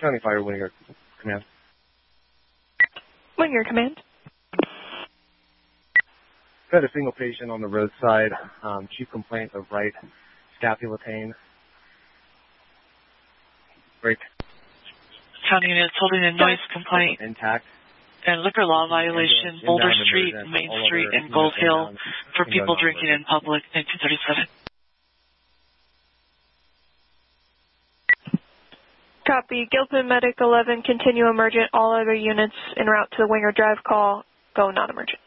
County Fire, Winger Command. Winger Command. Got a single patient on the roadside. Chief complaint of right scapula pain. Break. County units holding a noise complaint intact. and liquor law violation, Boulder Street, Main Street, and Gold Hill for people drinking in public, 1937. Copy. Gilpin Medic 11, continue emergent. All other units en route to the Winger Drive call, go non-emergent.